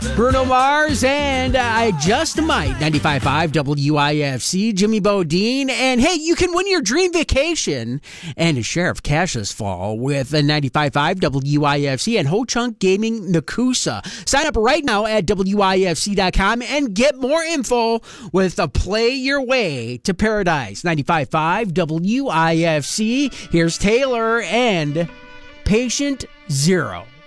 Bruno Mars and I Just Might, 95.5 WIFC, Jimmy Bodine. And hey, you can win your dream vacation and a share of cash this fall with 95.5 WIFC and Ho Chunk Gaming Nakusa. Sign up right now at WIFC.com and get more info with a Play Your Way to Paradise. 95.5 WIFC. Here's Taylor and Patient Zero.